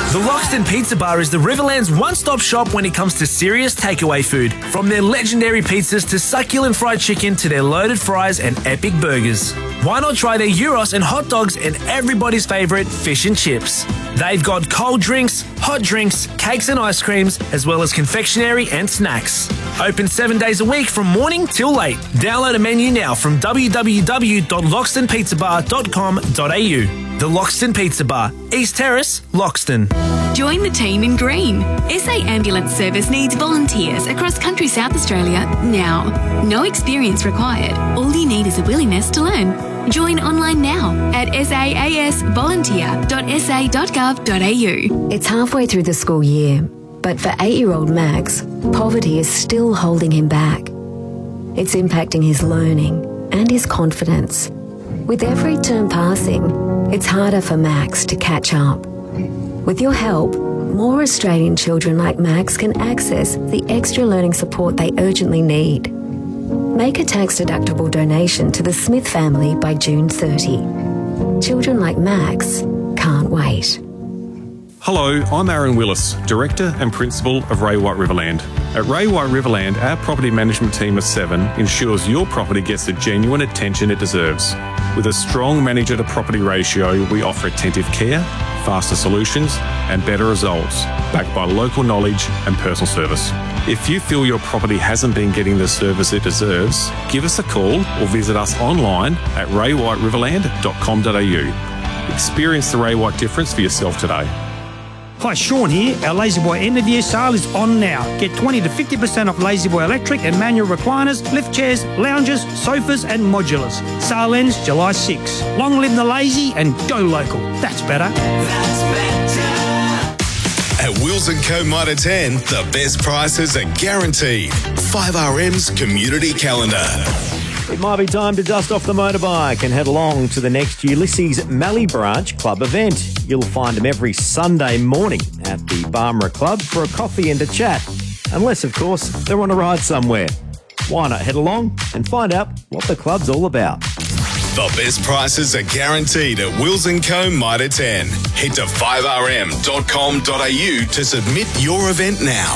The Loxton Pizza Bar is the Riverland's one-stop shop when it comes to serious takeaway food. From their legendary pizzas to succulent fried chicken to their loaded fries and epic burgers. Why not try their gyros and hot dogs and everybody's favourite fish and chips? They've got cold drinks, hot drinks, cakes and ice creams, as well as confectionery and snacks. Open 7 days a week from morning till late. Download a menu now from www.loxtonpizzabar.com.au. The Loxton Pizza Bar, East Terrace, Loxton. Join the team in green. SA Ambulance Service needs volunteers across country South Australia now. No experience required. All you need is a willingness to learn. Join online now at saasvolunteer.sa.gov.au. It's halfway through the school year, but for 8-year-old Max, poverty is still holding him back. It's impacting his learning and his confidence. With every term passing, it's harder for Max to catch up. With your help, more Australian children like Max can access the extra learning support they urgently need. Make a tax-deductible donation to the Smith family by June 30. Children like Max can't wait. Hello, I'm Aaron Willis, Director and Principal of Ray White Riverland. At Ray White Riverland, our property management team of 7 ensures your property gets the genuine attention it deserves. With a strong manager-to-property ratio, we offer attentive care, faster solutions and better results, backed by local knowledge and personal service. If you feel your property hasn't been getting the service it deserves, give us a call or visit us online at raywhiteriverland.com.au. Experience the Ray White difference for yourself today. Hi, Sean here. Our La-Z-Boy end-of-year sale is on now. Get 20 to 50% off La-Z-Boy electric and manual recliners, lift chairs, lounges, sofas and modulars. Sale ends July 6. Long live the lazy and go local. That's better. That's better. At Wills & Co Mitre 10, the best prices are guaranteed. 5RM's community calendar. It might be time to dust off the motorbike and head along to the next Ulysses Mallee Branch Club event. You'll find them every Sunday morning at the Barmera Club for a coffee and a chat. Unless, of course, they're on a ride somewhere. Why not head along and find out what the club's all about? The best prices are guaranteed at Wills & Co Mitre 10. Head to 5rm.com.au to submit your event now.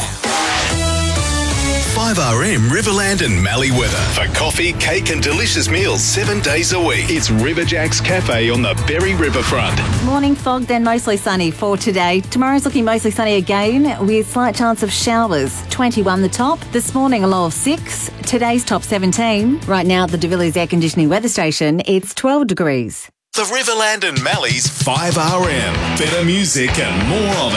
5RM Riverland and Mallee weather. For coffee, cake and delicious meals 7 days a week. It's Riverjack's Cafe on the Berry Riverfront. Morning fog, then mostly sunny for today. Tomorrow's looking mostly sunny again with slight chance of showers. 21 the top. This morning a low of 6. Today's top 17. Right now at the De Villiers Air Conditioning Weather Station, it's 12 degrees. The Riverland and Malley's 5RM. Better music and more of it.